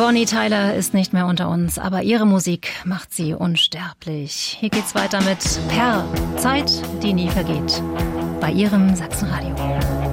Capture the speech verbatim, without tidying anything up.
Bonnie Tyler ist nicht mehr unter uns, aber ihre Musik macht sie unsterblich. Hier geht's weiter mit Perl, Zeit, die nie vergeht, bei ihrem Sachsenradio.